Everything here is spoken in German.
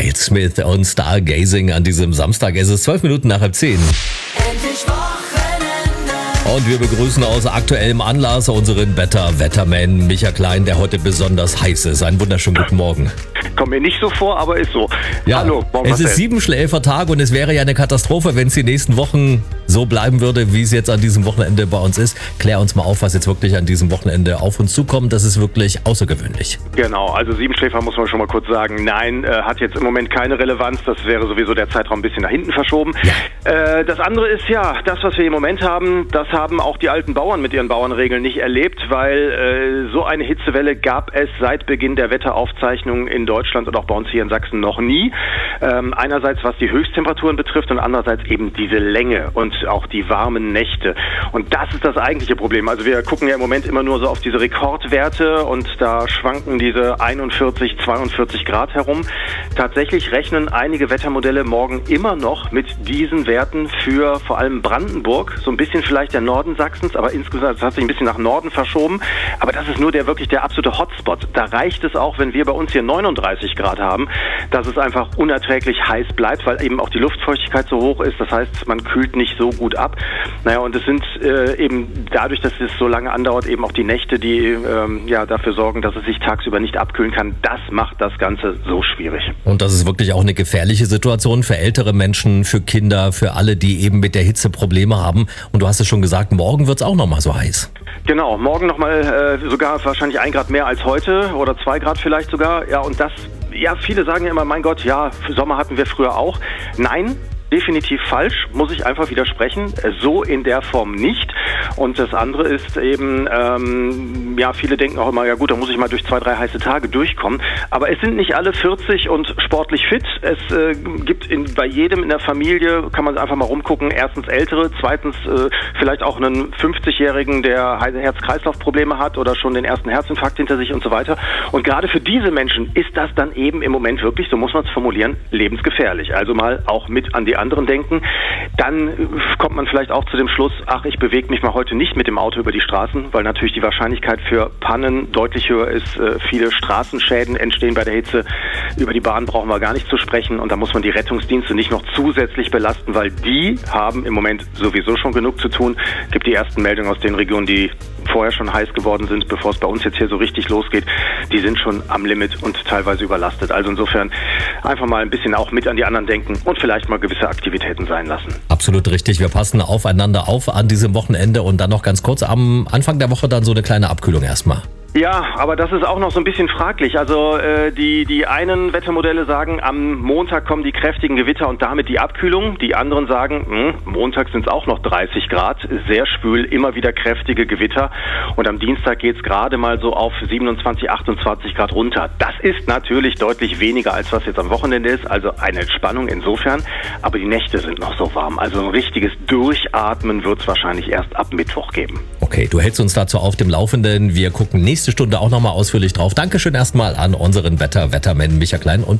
White Smith und Stargazing an diesem Samstag. Es ist 12 Minuten nach 10:30. Endlich Wochenende. Und wir begrüßen aus aktuellem Anlass unseren Wetterman Micha Klein, der heute besonders heiß ist. Einen wunderschönen guten Morgen. Kommt mir nicht so vor, aber ist so. Ja, Hallo, es ist 7-Schläfer-Tag und es wäre ja eine Katastrophe, wenn es die nächsten Wochen so bleiben würde, wie es jetzt an diesem Wochenende bei uns ist. Klär uns mal auf, was jetzt wirklich an diesem Wochenende auf uns zukommt. Das ist wirklich außergewöhnlich. Genau, also 7-Schläfer muss man schon mal kurz sagen. Nein, hat jetzt im Moment keine Relevanz. Das wäre sowieso der Zeitraum ein bisschen nach hinten verschoben. Ja. Das andere ist ja, das, was wir im Moment haben, das haben auch die alten Bauern mit ihren Bauernregeln nicht erlebt, weil so eine Hitzewelle gab es seit Beginn der Wetteraufzeichnungen in Deutschland und auch bei uns hier in Sachsen noch nie. Einerseits was die Höchsttemperaturen betrifft und andererseits eben diese Länge und auch die warmen Nächte. Und das ist das eigentliche Problem. Also wir gucken ja im Moment immer nur so auf diese Rekordwerte und da schwanken diese 41, 42 Grad herum. Tatsächlich rechnen einige Wettermodelle morgen immer noch mit diesen Werten für vor allem Brandenburg, so ein bisschen vielleicht der Norden Sachsens, aber insgesamt das hat sich ein bisschen nach Norden verschoben. Aber das ist nur wirklich der absolute Hotspot. Da reicht es auch, wenn wir bei uns hier 39 Grad haben, dass es einfach unerträglich heiß bleibt, weil eben auch die Luftfeuchtigkeit so hoch ist. Das heißt, man kühlt nicht so gut ab. Naja, und es sind eben dadurch, dass es so lange andauert, eben auch die Nächte, die dafür sorgen, dass es sich tagsüber nicht abkühlen kann. Das macht das Ganze so schwierig. Und das ist wirklich auch eine gefährliche Situation für ältere Menschen, für Kinder, für alle, die eben mit der Hitze Probleme haben. Und du hast es schon gesagt, morgen wird es auch nochmal so heiß. Genau, morgen nochmal sogar wahrscheinlich 1 Grad mehr als heute oder 2 Grad vielleicht sogar. Ja, und das, ja, viele sagen ja immer, mein Gott, ja, Sommer hatten wir früher auch. Nein, definitiv falsch, muss ich einfach widersprechen. So in der Form nicht. Und das andere ist eben, viele denken auch immer, ja gut, da muss ich mal durch 2, 3 heiße Tage durchkommen. Aber es sind nicht alle 40 und sportlich fit. Es gibt bei jedem in der Familie, kann man einfach mal rumgucken, erstens Ältere, zweitens vielleicht auch einen 50-Jährigen, der Herz-Kreislauf-Probleme hat oder schon den ersten Herzinfarkt hinter sich und so weiter. Und gerade für diese Menschen ist das dann eben im Moment wirklich, so muss man es formulieren, lebensgefährlich. Also mal auch mit an die anderen denken. Dann kommt man vielleicht auch zu dem Schluss, ach, ich bewege mich mal heute nicht mit dem Auto über die Straßen, weil natürlich die Wahrscheinlichkeit für Pannen deutlich höher ist. Viele Straßenschäden entstehen bei der Hitze. Über die Bahn brauchen wir gar nicht zu sprechen und da muss man die Rettungsdienste nicht noch zusätzlich belasten, weil die haben im Moment sowieso schon genug zu tun. Es gibt die ersten Meldungen aus den Regionen, die vorher schon heiß geworden sind, bevor es bei uns jetzt hier so richtig losgeht. Die sind schon am Limit und teilweise überlastet. Also insofern einfach mal ein bisschen auch mit an die anderen denken und vielleicht mal gewisse Aktivitäten sein lassen. Absolut richtig. Wir passen aufeinander auf an diesem Wochenende und dann noch ganz kurz am Anfang der Woche dann so eine kleine Abkühlung erstmal. Ja, aber das ist auch noch so ein bisschen fraglich. Also die einen Wettermodelle sagen, am Montag kommen die kräftigen Gewitter und damit die Abkühlung. Die anderen sagen, Montag sind es auch noch 30 Grad, sehr schwül, immer wieder kräftige Gewitter. Und am Dienstag geht es gerade mal so auf 27, 28 Grad runter. Das ist natürlich deutlich weniger, als was jetzt am Wochenende ist. Also eine Entspannung insofern. Aber die Nächte sind noch so warm. Also ein richtiges Durchatmen wird es wahrscheinlich erst ab Mittwoch geben. Okay, du hältst uns dazu auf dem Laufenden. Wir gucken nächste Stunde auch nochmal ausführlich drauf. Dankeschön erstmal an unseren Wetterman Micha Klein und